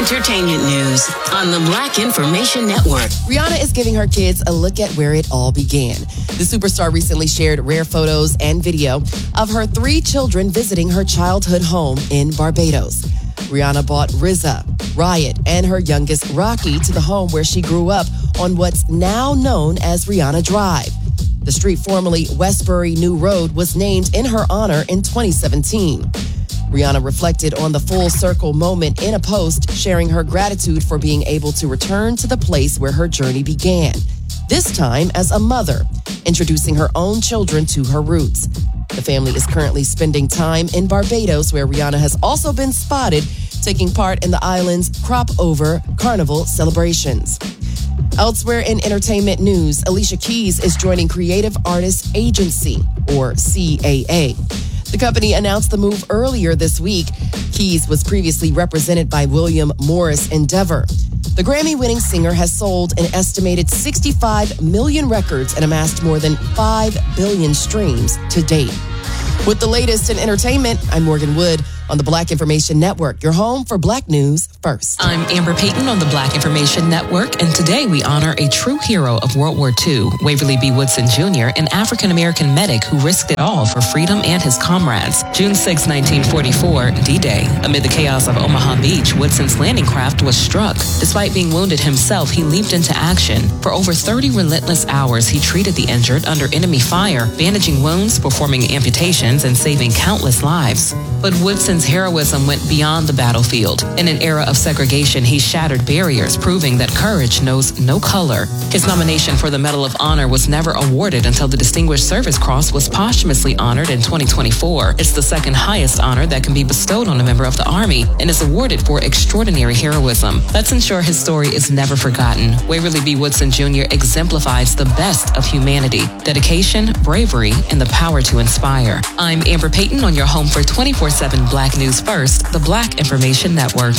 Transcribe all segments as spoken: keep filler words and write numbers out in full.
Entertainment news on the Black Information Network. Rihanna is giving her kids a look at where it all began. The superstar recently shared rare photos and video of her three children visiting her childhood home in Barbados. Rihanna brought Rizza, Riot, and her youngest Rocky to the home where she grew up on what's now known as Rihanna Drive. The street formerly Westbury New Road was named in her honor in twenty seventeen. Rihanna reflected on the full circle moment in a post, sharing her gratitude for being able to return to the place where her journey began, this time as a mother, introducing her own children to her roots. The family is currently spending time in Barbados, where Rihanna has also been spotted taking part in the island's Crop Over Carnival celebrations. Elsewhere in entertainment news, Alicia Keys is joining Creative Artists Agency, or C A A. The company announced the move earlier this week. Keys was previously represented by William Morris Endeavor. The Grammy-winning singer has sold an estimated sixty-five million records and amassed more than five billion streams to date. With the latest in entertainment, I'm Morgan Wood on the Black Information Network, your home for Black News First. I'm Amber Payton on the Black Information Network, and today we honor a true hero of World War Two, Waverly B. Woodson Junior, an African-American medic who risked it all for freedom and his comrades. June sixth, nineteen forty-four, D-Day. Amid the chaos of Omaha Beach, Woodson's landing craft was struck. Despite being wounded himself, he leaped into action. For over thirty relentless hours, he treated the injured under enemy fire, bandaging wounds, performing amputations, and saving countless lives. But Woodson's heroism went beyond the battlefield. In an era of segregation, he shattered barriers, proving that courage knows no color. His nomination for the Medal of Honor was never awarded until the Distinguished Service Cross was posthumously honored in twenty twenty-four. It's the second highest honor that can be bestowed on a member of the Army and is awarded for extraordinary heroism. Let's ensure his story is never forgotten. Waverly B. Woodson Junior exemplifies the best of humanity, dedication, bravery, and the power to inspire. I'm Amber Payton on your home for twenty-four seven Black News First, the Black Information Network.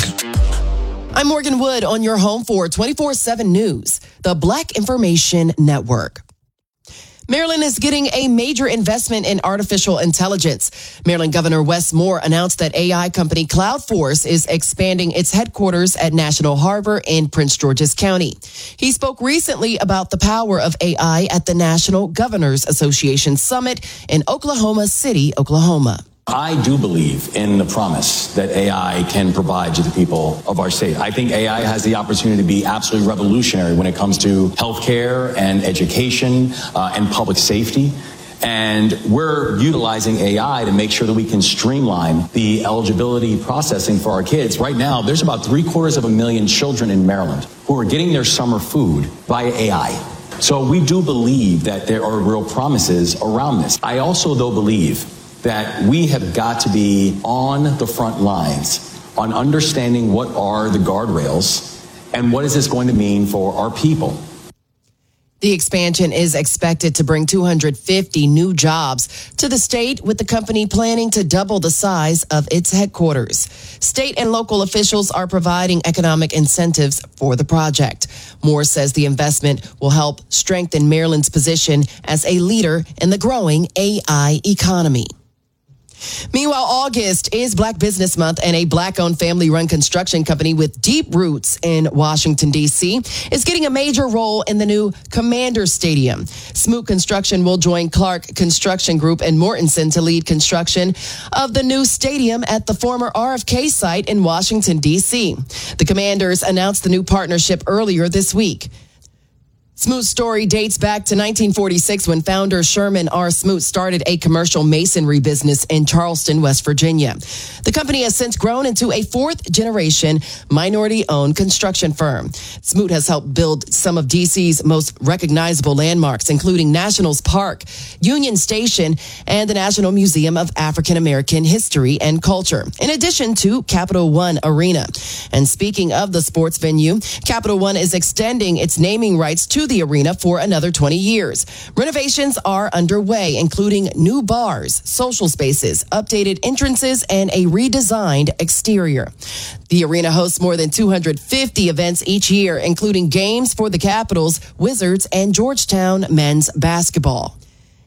I'm Morgan Wood on your home for twenty-four seven News, the Black Information Network. Maryland is getting a major investment in artificial intelligence. Maryland Governor Wes Moore announced that A I company CloudForce is expanding its headquarters at National Harbor in Prince George's County. He spoke recently about the power of A I at the National Governors Association Summit in Oklahoma City, Oklahoma. I do believe in the promise that A I can provide to the people of our state. I think A I has the opportunity to be absolutely revolutionary when it comes to healthcare and education uh, and public safety. And we're utilizing A I to make sure that we can streamline the eligibility processing for our kids. Right now, there's about three quarters of a million children in Maryland who are getting their summer food via A I. So we do believe that there are real promises around this. I also, though, believe that we have got to be on the front lines on understanding what are the guardrails and what is this going to mean for our people. The expansion is expected to bring two hundred fifty new jobs to the state, with the company planning to double the size of its headquarters. State and local officials are providing economic incentives for the project. Moore says the investment will help strengthen Maryland's position as a leader in the growing A I economy. Meanwhile, August is Black Business Month, and a Black-owned family-run construction company with deep roots in Washington, D C is getting a major role in the new Commander Stadium. Smoot Construction will join Clark Construction Group and Mortensen to lead construction of the new stadium at the former R F K site in Washington, D C The Commanders announced the new partnership earlier this week. Smoot's story dates back to nineteen forty-six, when founder Sherman R. Smoot started a commercial masonry business in Charleston, West Virginia. The company has since grown into a fourth-generation, minority-owned construction firm. Smoot has helped build some of D C's most recognizable landmarks, including Nationals Park, Union Station, and the National Museum of African American History and Culture, in addition to Capital One Arena. And speaking of the sports venue, Capital One is extending its naming rights to the arena for another twenty years. Renovations are underway, including new bars, social spaces, updated entrances, and a redesigned exterior. The arena hosts more than two hundred fifty events each year, including games for the Capitals, Wizards, and Georgetown men's basketball.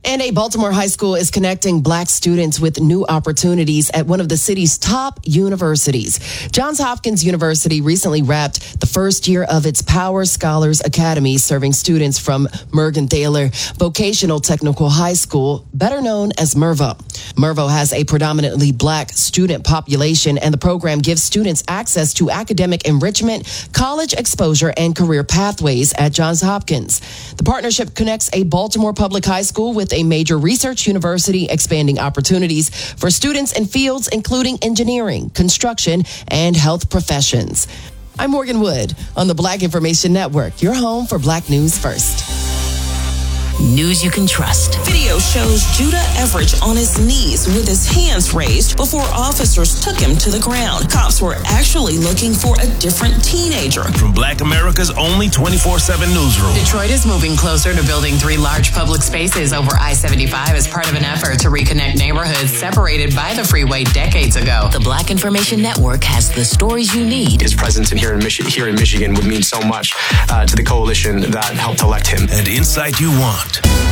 And a Baltimore high school is connecting Black students with new opportunities at one of the city's top universities. Johns Hopkins University recently wrapped the first year of its Power Scholars Academy, serving students from Mergenthaler Vocational Technical High School, better known as MERVO. MERVO has a predominantly Black student population, and the program gives students access to academic enrichment, college exposure, and career pathways at Johns Hopkins. The partnership connects a Baltimore public high school with a major research university, expanding opportunities for students in fields including engineering, construction, and health professions. I'm Morgan Wood on the Black Information Network, your home for Black News First. News you can trust. Video shows Judah Everidge on his knees with his hands raised before officers took him to the ground. Cops were actually looking for a different teenager. From Black America's only twenty-four seven newsroom. Detroit is moving closer to building three large public spaces over I seventy-five as part of an effort to reconnect neighborhoods separated by the freeway decades ago. The Black Information Network has the stories you need. His presence in here in, Michi- here in Michigan would mean so much uh, to the coalition that helped elect him. And insight you want.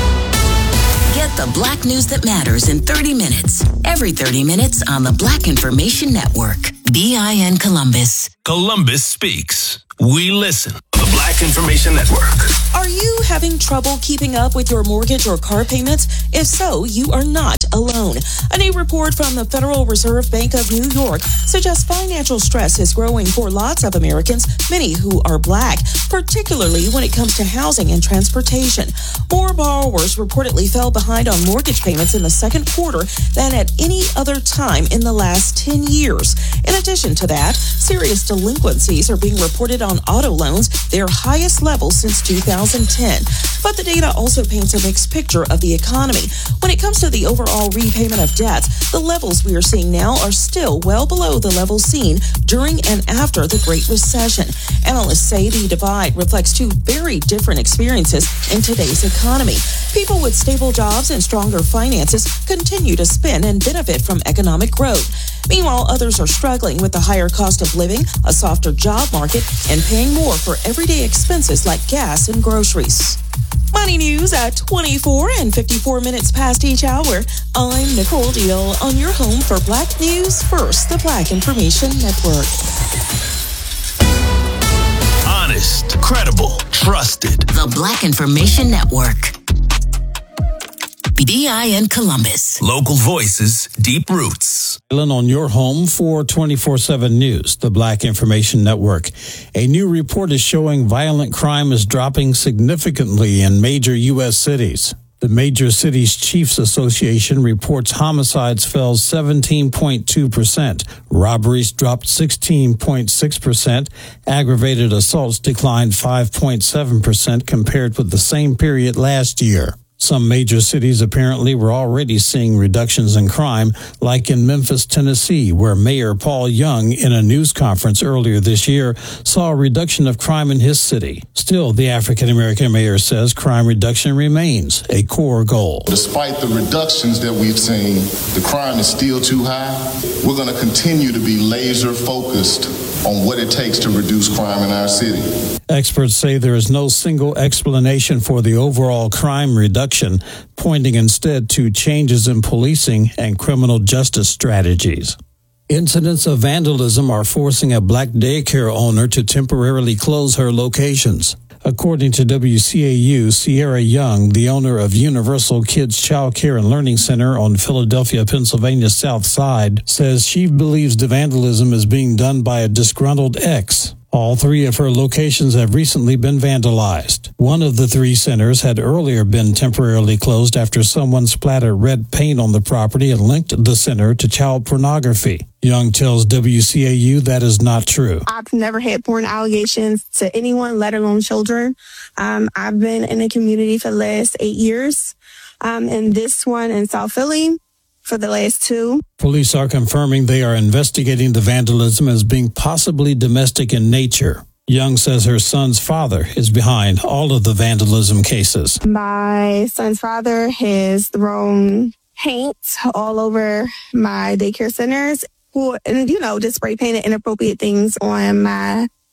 Get the Black news that matters in thirty minutes. Every thirty minutes on the Black Information Network. B I N Columbus. Columbus speaks. We listen. The Black Information Network. Are you having trouble keeping up with your mortgage or car payments? If so, you are not alone. A new report from the Federal Reserve Bank of New York suggests financial stress is growing for lots of Americans, many who are Black, particularly when it comes to housing and transportation. More borrowers reportedly fell behind on mortgage payments in the second quarter than at any other time in the last ten years. In addition to that, serious delinquencies are being reported on auto loans, their highest level since two thousand ten. But the data also paints a mixed picture of the economy. When it comes to the overall repayment of debts, the levels we are seeing now are still well below the levels seen during and after the Great Recession. Analysts say the divide reflects two very different experiences in today's economy. People with stable jobs and stronger finances continue to spend and benefit from economic growth. Meanwhile, others are struggling with the higher cost of living, a softer job market, and paying more for everyday expenses like gas and groceries. Money news at twenty-four and fifty-four minutes past each hour. I'm Nicole Deal on your home for Black News First, the Black Information Network. Honest, credible, trusted. The Black Information Network. B I N Columbus. Local voices, deep roots. On your home for twenty-four seven News, the Black Information Network. A new report is showing violent crime is dropping significantly in major U S cities. The Major Cities Chiefs Association reports homicides fell seventeen point two percent, robberies dropped sixteen point six percent, aggravated assaults declined five point seven percent compared with the same period last year. Some major cities apparently were already seeing reductions in crime, like in Memphis, Tennessee, where Mayor Paul Young, in a news conference earlier this year, saw a reduction of crime in his city. Still, the African-American mayor says crime reduction remains a core goal. Despite the reductions that we've seen, the crime is still too high. We're going to continue to be laser focused on what it takes to reduce crime in our city. Experts say there is no single explanation for the overall crime reduction, pointing instead to changes in policing and criminal justice strategies. Incidents of vandalism are forcing a Black daycare owner to temporarily close her locations. According to W C A U, Sierra Young, the owner of Universal Kids Child Care and Learning Center on Philadelphia, Pennsylvania's South Side, says she believes the vandalism is being done by a disgruntled ex. All three of her locations have recently been vandalized. One of the three centers had earlier been temporarily closed after someone splattered red paint on the property and linked the center to child pornography. Young tells W C A U that is not true. I've never had porn allegations to anyone, let alone children. Um, I've been in the community for the last eight years, um, and this one in South Philly for the last two. Police are confirming they are investigating the vandalism as being possibly domestic in nature. Young says her son's father is behind all of the vandalism cases. My son's father has thrown paint all over my daycare centers, who, and you know, just spray painted inappropriate things on my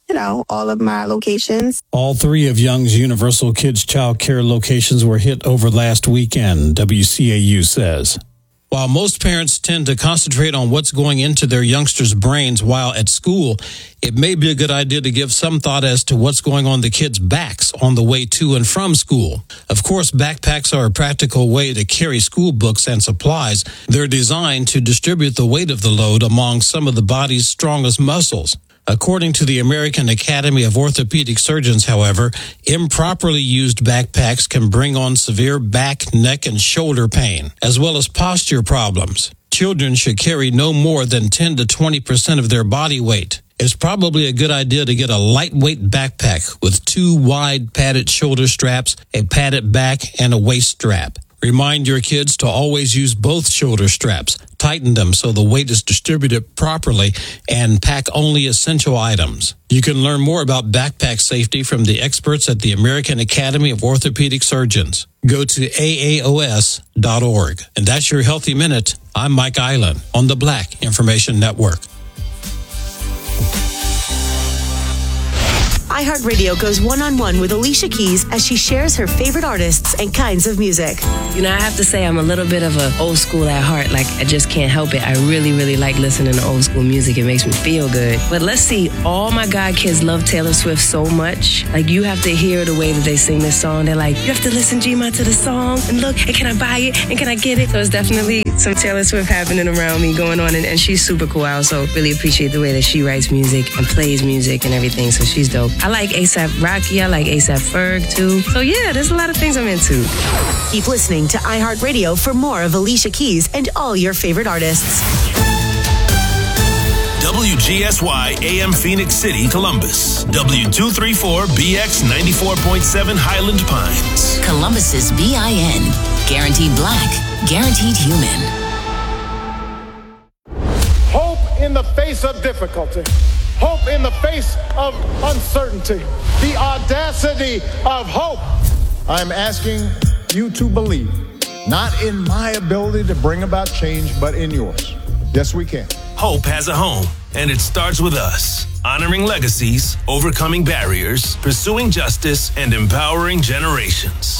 you know, all of my locations. All three of Young's Universal Kids Child Care locations were hit over last weekend, W C A U says. While most parents tend to concentrate on what's going into their youngsters' brains while at school, it may be a good idea to give some thought as to what's going on the kids' backs on the way to and from school. Of course, backpacks are a practical way to carry school books and supplies. They're designed to distribute the weight of the load among some of the body's strongest muscles. According to the American Academy of Orthopedic Surgeons, however, improperly used backpacks can bring on severe back, neck, and shoulder pain, as well as posture problems. Children should carry no more than ten to twenty percent of their body weight. It's probably a good idea to get a lightweight backpack with two wide padded shoulder straps, a padded back, and a waist strap. Remind your kids to always use both shoulder straps. Tighten them so the weight is distributed properly and pack only essential items. You can learn more about backpack safety from the experts at the American Academy of Orthopedic Surgeons. Go to A A O S dot org. And that's your Healthy Minute. I'm Mike Island on the Black Information Network. iHeartRadio goes one-on-one with Alicia Keys as she shares her favorite artists and kinds of music. You know, I have to say I'm a little bit of an old school at heart. Like, I just can't help it. I really, really like listening to old school music. It makes me feel good. But let's see, all my God kids love Taylor Swift so much. Like, you have to hear the way that they sing this song. They're like, you have to listen, G-Ma, to the song. And look, and can I buy it? And can I get it? So it's definitely some Taylor Swift happening around me going on. And, and she's super cool. I also really appreciate the way that she writes music and plays music and everything. So she's dope. I like ASAP Rocky. I like ASAP Ferg, too. So, yeah, there's a lot of things I'm into. Keep listening to iHeartRadio for more of Alicia Keys and all your favorite artists. W G S Y A M Phoenix City, Columbus. W two thirty-four B X ninety-four point seven Highland Pines. Columbus's B I N. Guaranteed black. Guaranteed human. Hope in the face of difficulty. Hope in the face of uncertainty. The audacity of hope. I'm asking you to believe, not in my ability to bring about change, but in yours. Yes, we can. Hope has a home, and it starts with us. Honoring legacies, overcoming barriers, pursuing justice, and empowering generations.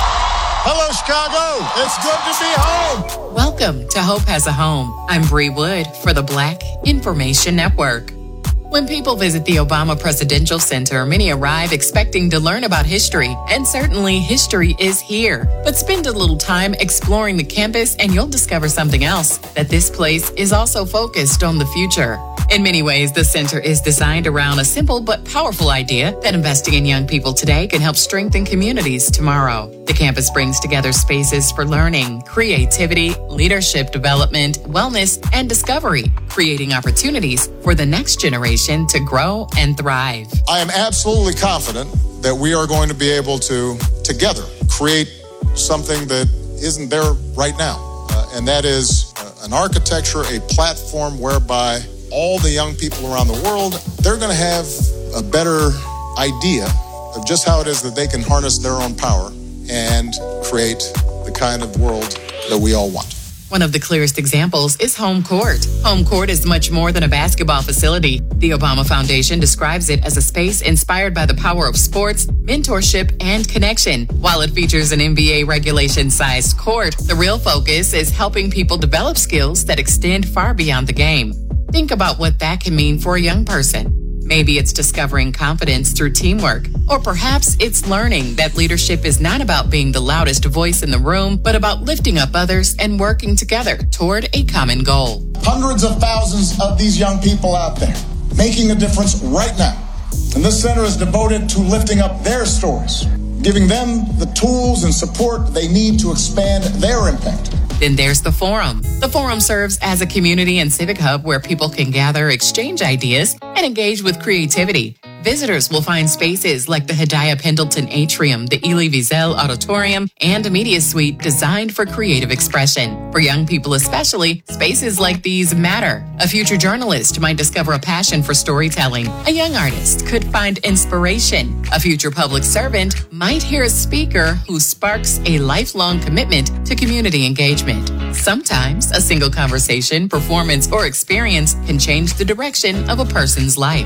Hello, Chicago. It's good to be home. Welcome to Hope Has a Home. I'm Bree Wood for the Black Information Network. When people visit the Obama Presidential Center, many arrive expecting to learn about history, and certainly history is here. But spend a little time exploring the campus and you'll discover something else, that this place is also focused on the future. In many ways, the center is designed around a simple but powerful idea that investing in young people today can help strengthen communities tomorrow. The campus brings together spaces for learning, creativity, leadership development, wellness, and discovery, creating opportunities for the next generation to grow and thrive. I am absolutely confident that we are going to be able to, together, create something that isn't there right now. Uh, and that is uh, an architecture, a platform whereby all the young people around the world, they're going to have a better idea of just how it is that they can harness their own power and create the kind of world that we all want. One of the clearest examples is Home Court. Home Court is much more than a basketball facility. The Obama Foundation describes it as a space inspired by the power of sports, mentorship, and connection. While it features an N B A regulation-sized court, the real focus is helping people develop skills that extend far beyond the game. Think about what that can mean for a young person. Maybe it's discovering confidence through teamwork, or perhaps it's learning that leadership is not about being the loudest voice in the room, but about lifting up others and working together toward a common goal. Hundreds of thousands of these young people out there making a difference right now. And this center is devoted to lifting up their stories, giving them the tools and support they need to expand their impact. Then there's the Forum. The Forum serves as a community and civic hub where people can gather, exchange ideas, and engage with creativity. Visitors will find spaces like the Hadiah Pendleton Atrium, the Elie Wiesel Auditorium, and a media suite designed for creative expression. For young people especially, spaces like these matter. A future journalist might discover a passion for storytelling. A young artist could find inspiration. A future public servant might hear a speaker who sparks a lifelong commitment to community engagement. Sometimes a single conversation, performance, or experience can change the direction of a person's life.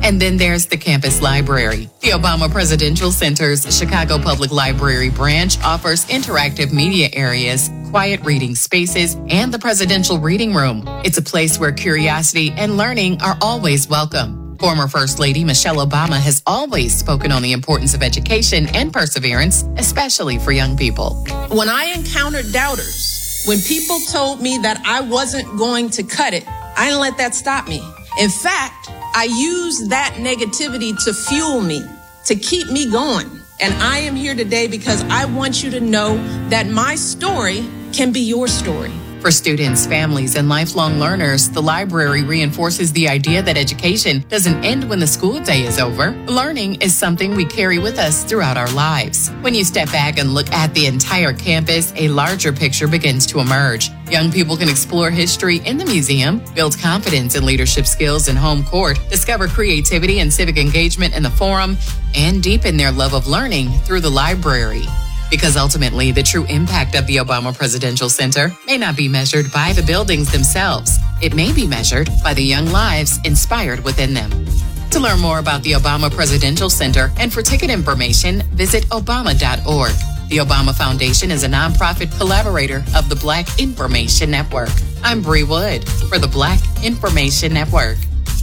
And then there's the campus library. The Obama Presidential Center's Chicago Public Library branch offers interactive media areas, quiet reading spaces, and the Presidential Reading Room. It's a place where curiosity and learning are always welcome. Former First Lady Michelle Obama has always spoken on the importance of education and perseverance, especially for young people. When I encountered doubters, when people told me that I wasn't going to cut it, I didn't let that stop me. In fact, I used that negativity to fuel me, to keep me going. And I am here today because I want you to know that my story can be your story. For students, families, and lifelong learners, the library reinforces the idea that education doesn't end when the school day is over. Learning is something we carry with us throughout our lives. When you step back and look at the entire campus, a larger picture begins to emerge. Young people can explore history in the museum, build confidence and leadership skills in home court, discover creativity and civic engagement in the forum, and deepen their love of learning through the library. Because ultimately, the true impact of the Obama Presidential Center may not be measured by the buildings themselves. It may be measured by the young lives inspired within them. To learn more about the Obama Presidential Center and for ticket information, visit obama dot org. The Obama Foundation is a nonprofit collaborator of the Black Information Network. I'm Bree Wood for the Black Information Network.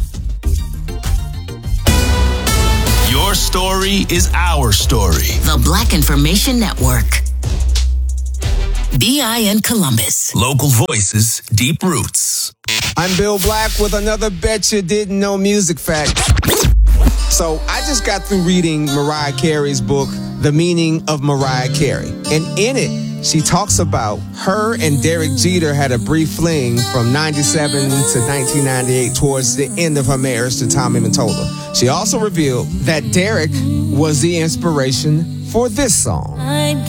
Your story is our story. The Black Information Network. B I N Columbus. Local voices, deep roots. I'm Bill Black with another Bet You Didn't Know music fact. So I just got through reading Mariah Carey's book, The Meaning of Mariah Carey. And in it, she talks about her and Derek Jeter had a brief fling from ninety-seven to nineteen ninety-eight towards the end of her marriage to Tommy Mottola. She also revealed that Derek was the inspiration for this song.